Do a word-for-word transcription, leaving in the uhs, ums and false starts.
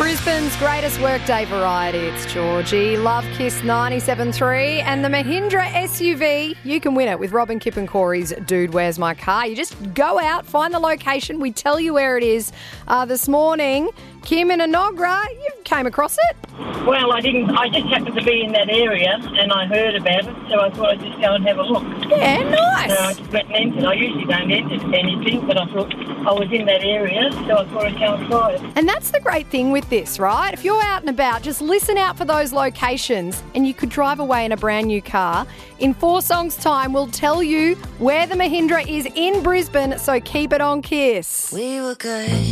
Brisbane's greatest workday variety. It's Georgie. Love Kiss ninety-seven point three and the Mahindra S U V. You can win it with Robin, Kip and Corey's Dude, Where's My Car? You just go out, find the location. We tell you where it is. Uh, this morning, Kim in Enoggera, you came across it? Well, I didn't. I just happened to be in that area and I heard about it, so I thought I'd just go and have a look. Yeah, nice. So I just went and entered. I usually don't enter anything, but I thought I was in that area, so I thought I'd go and try it. And that's the great thing with this, right? If you're out and about, just listen out for those locations and you could drive away in a brand new car. In four songs' time, we'll tell you where the Mahindra is in Brisbane, so keep it on Kiss. We were good.